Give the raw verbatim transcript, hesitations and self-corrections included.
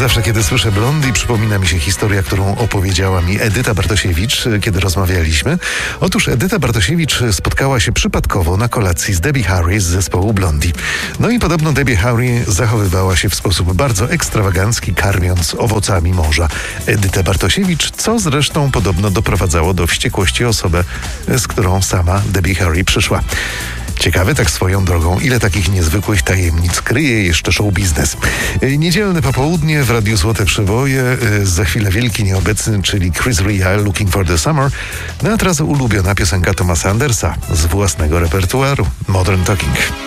Zawsze, kiedy słyszę Blondie, przypomina mi się historia, którą opowiedziała mi Edyta Bartosiewicz, kiedy rozmawialiśmy. Otóż Edyta Bartosiewicz spotkała się przypadkowo na kolacji z Debbie Harry z zespołu Blondie. No i podobno Debbie Harry zachowywała się w sposób bardzo ekstrawagancki, karmiąc owocami morza Edytę Bartosiewicz, co zresztą podobno doprowadzało do wściekłości osobę, z którą sama Debbie Harry przyszła. Ciekawe tak swoją drogą, ile takich niezwykłych tajemnic kryje jeszcze show biznes. Niedzielne popołudnie w Radiu Złote Przeboje, za chwilę wielki nieobecny, czyli Chris Rea, Looking for the Summer, no a teraz ulubiona piosenka Thomasa Andersa z własnego repertuaru, Modern Talking.